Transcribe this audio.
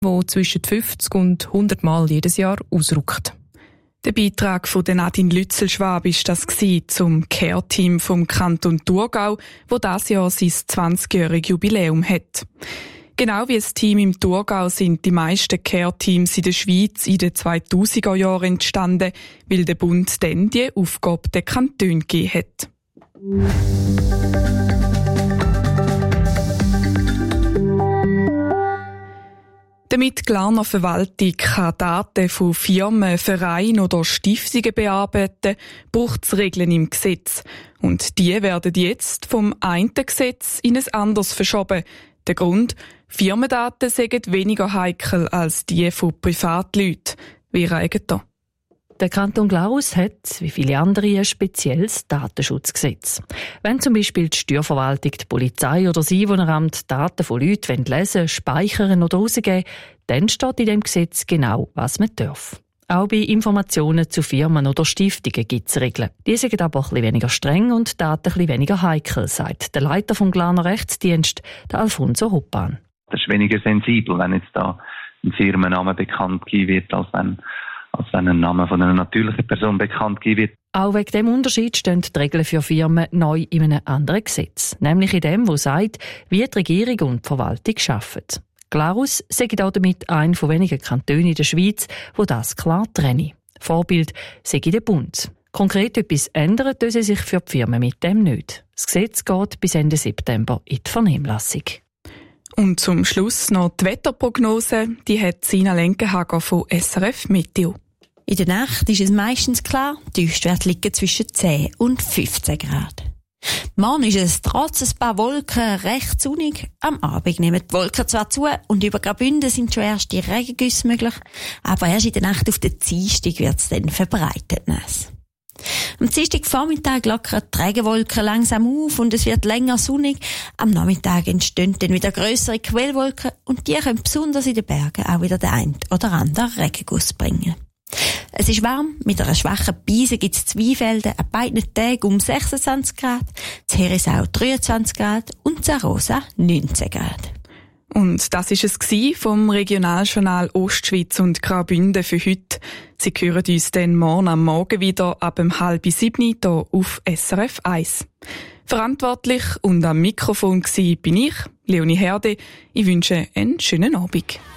wo zwischen 50 und 100 Mal jedes Jahr ausrückt. Der Beitrag von Nadine Lützel-Schwab war das zum Care-Team vom Kanton Thurgau, wo dieses Jahr sein 20-jähriges Jubiläum hat. Genau wie das Team im Thurgau sind die meisten Care-Teams in der Schweiz in den 2000er Jahren entstanden, weil der Bund dann die Aufgabe den Kantonen gegeben hat. Damit Glarner Verwaltung kann Daten von Firmen, Vereinen oder Stiftungen bearbeiten, braucht es Regeln im Gesetz. Und die werden jetzt vom einen Gesetz in ein anderes verschoben. Der Grund: Firmendaten sind weniger heikel als die von Privatleuten. Wie reicht das? Der Kanton Glarus hat, wie viele andere, ein spezielles Datenschutzgesetz. Wenn zum Beispiel die Steuerverwaltung, die Polizei oder das Einwohneramt Daten von Leuten lesen, speichern oder rausgeben, dann steht in dem Gesetz genau, was man darf. Auch bei Informationen zu Firmen oder Stiftungen gibt es Regeln. Die sind aber ein bisschen weniger streng und Daten ein bisschen weniger heikel, sagt der Leiter vom Glarner Rechtsdienst, der Alfonso Hoppan. Das ist weniger sensibel, wenn jetzt da ein Firmenname bekannt gegeben wird, als wenn ein Name von einer natürlichen Person bekannt gegeben wird. Auch wegen dem Unterschied stehen die Regeln für Firmen neu in einem anderen Gesetz. Nämlich in dem, wo sagt, wie die Regierung und die Verwaltung arbeiten. Glarus sei damit einer von wenigen Kantonen in der Schweiz, wo das klar trenne. Vorbild sei der Bund. Konkret etwas ändern tun sie sich für die Firmen mit dem nicht. Das Gesetz geht bis Ende September in die Vernehmlassung. Und zum Schluss noch die Wetterprognose. Die hat Sina Lenkenhager von SRF Meteo. In der Nacht ist es meistens klar, die Tiefstwerte liegen zwischen 10 und 15 Grad. Morgen ist es trotz ein paar Wolken recht sonnig. Am Abend nehmen die Wolken zwar zu und über Graubünden sind schon erste Regengüsse möglich, aber erst in der Nacht auf den Dienstag wird es dann verbreitet nass. Am Dienstagvormittag lockern die Regenwolken langsam auf und es wird länger sonnig. Am Nachmittag entstehen dann wieder grössere Quellwolken und die können besonders in den Bergen auch wieder den einen oder anderen Regenguss bringen. Es ist warm, mit einer schwachen Brise gibt es Zweifelden an beiden Tagen um 26 Grad, in Herisau 23 Grad und in Arosa 19 Grad. Und das war es vom Regionaljournal Ostschweiz und Graubünden für heute. Sie hören uns dann morgen am Morgen wieder ab 6:30 hier auf SRF 1. Verantwortlich und am Mikrofon bin ich, Leonie Herde. Ich wünsche einen schönen Abend.